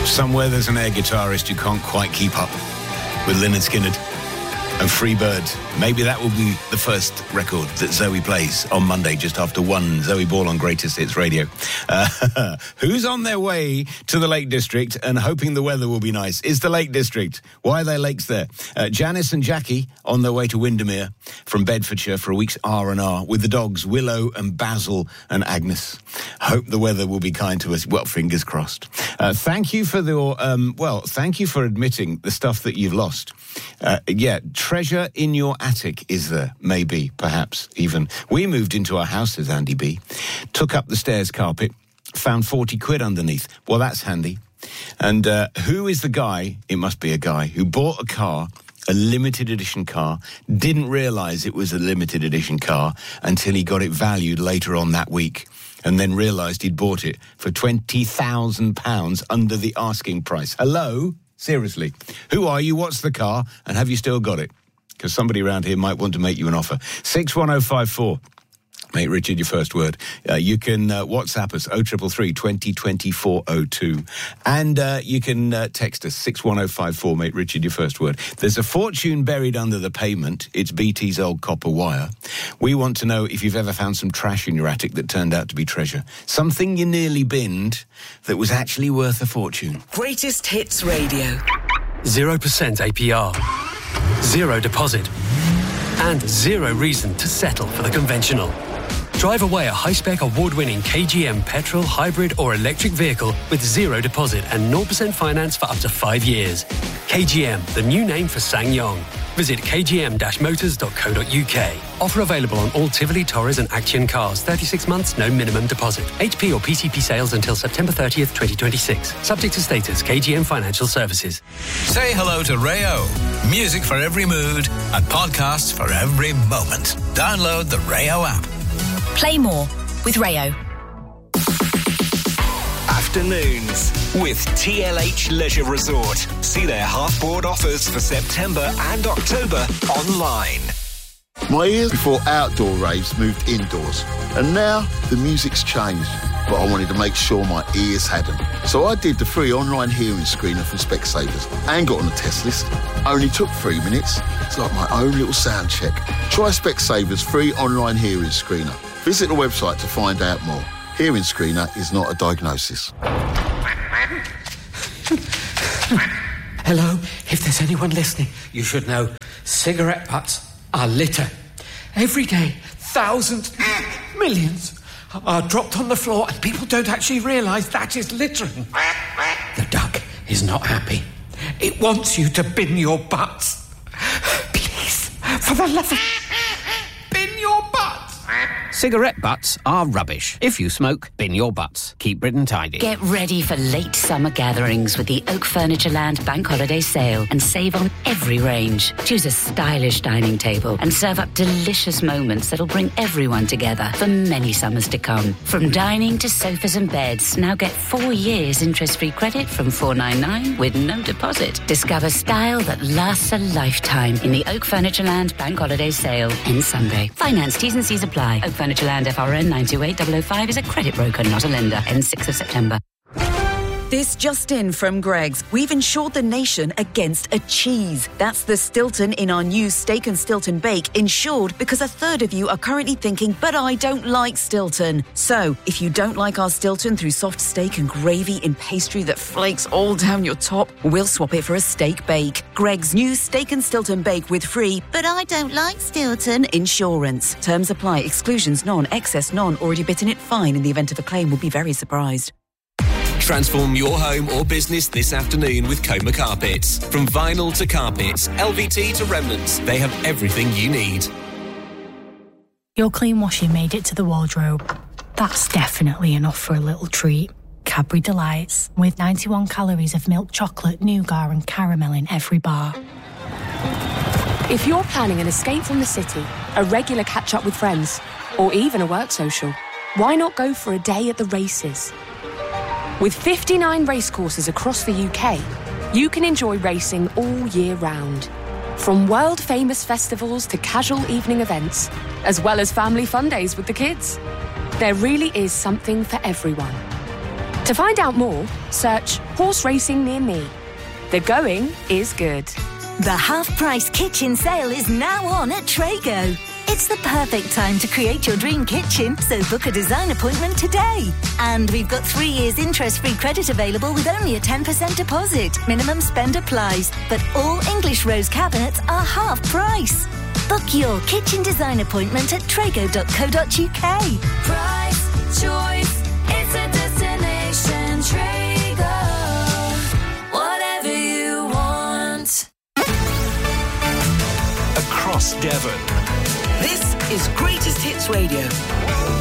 Somewhere there's an air guitarist who can't quite keep up with Lynyrd Skynyrd and Free Bird. Maybe that will be the first record that Zoe plays on Monday, just after 1. Zoe Ball on Greatest Hits Radio. Who's on their way to the Lake District and hoping the weather will be nice? It's the Lake District. Why are there lakes there? Janice and Jackie on their way to Windermere from Bedfordshire for a week's R&R with the dogs Willow and Basil and Agnes. Hope the weather will be kind to us. Well, fingers crossed. Thank you for thank you for admitting the stuff that you've lost. Treasure in your attic is there, maybe, perhaps, even. We moved into our house, says Andy B. Took up the stairs carpet, found 40 quid underneath. Well, that's handy. And who is the guy, it must be a guy, who bought a car, a limited edition car, didn't realise it was a limited edition car until he got it valued later on that week, and then realised he'd bought it for £20,000 under the asking price. Hello? Seriously. Who are you? What's the car? And have you still got it? Because somebody around here might want to make you an offer. 61054. Mate Richard, your first word. You can WhatsApp us 0333 2020 402. And you can text us 61054. Mate Richard, your first word. There's a fortune buried under the pavement. It's BT's old copper wire. We want to know if you've ever found some trash in your attic that turned out to be treasure. Something you nearly binned that was actually worth a fortune. Greatest Hits Radio. 0% APR. 0 deposit. And 0 reason to settle for the conventional. Drive away a high-spec award-winning KGM petrol, hybrid or electric vehicle with 0 deposit and 0% finance for up to 5 years. KGM, the new name for SsangYong. Visit kgm-motors.co.uk. Offer available on all Tivoli, Torres and Action cars. 36 months, no minimum deposit. HP or PCP sales until September 30th, 2026. Subject to status, KGM Financial Services. Say hello to Rayo. Music for every mood and podcasts for every moment. Download the Rayo app. Play more with Rayo. Afternoons with TLH Leisure Resort. See their half-board offers for September and October online. My ears before outdoor raves moved indoors, and now the music's changed, but I wanted to make sure my ears hadn't. So I did the free online hearing screener from Specsavers and got on the test list. Only took 3 minutes. It's like my own little sound check. Try Specsavers free online hearing screener. Visit the website to find out more. Hearing screener is not a diagnosis. Hello, if there's anyone listening, you should know cigarette butts are litter. Every day, thousands, millions are dropped on the floor and people don't actually realise that is littering. The duck is not happy. It wants you to bin your butts. Please, for the love of... bin your butts. Cigarette butts are rubbish. If you smoke, bin your butts. Keep Britain tidy. Get ready for late summer gatherings with the Oak Furnitureland Bank Holiday Sale and save on every range. Choose a stylish dining table and serve up delicious moments that'll bring everyone together for many summers to come. From dining to sofas and beds, now get 4 years interest-free credit from $4.99 with no deposit. Discover style that lasts a lifetime in the Oak Furnitureland Bank Holiday Sale in Sunday. Finance T's and C's apply. Oak Furnitureland FRN 928005 is a credit broker, not a lender. Ends 6th of September. This just in from Greggs. We've insured the nation against a cheese. That's the Stilton in our new Steak and Stilton Bake, insured because a third of you are currently thinking, but I don't like Stilton. So, if you don't like our Stilton through soft steak and gravy in pastry that flakes all down your top, we'll swap it for a steak bake. Greggs' new Steak and Stilton Bake with free, but I don't like Stilton insurance. Terms apply. Exclusions none. Excess none. Already bitten it fine. In the event of a claim, will be very surprised. Transform your home or business this afternoon with Coma Carpets. From vinyl to carpets, LVT to remnants, they have everything you need. Your clean washing made it to the wardrobe. That's definitely enough for a little treat. Cadbury Delights, with 91 calories of milk chocolate, nougat and caramel in every bar. If you're planning an escape from the city, a regular catch-up with friends, or even a work social, why not go for a day at the races? With 59 racecourses across the UK, you can enjoy racing all year round. From world-famous festivals to casual evening events, as well as family fun days with the kids. There really is something for everyone. To find out more, search horse racing near me. The going is good. The half-price kitchen sale is now on at Trago. It's the perfect time to create your dream kitchen, so book a design appointment today. And we've got 3 years interest-free credit available with only a 10% deposit. Minimum spend applies, but all English Rose cabinets are half price. Book your kitchen design appointment at trago.co.uk. Price, choice, it's a destination. Trago, whatever you want. Across Devon. This is Greatest Hits Radio.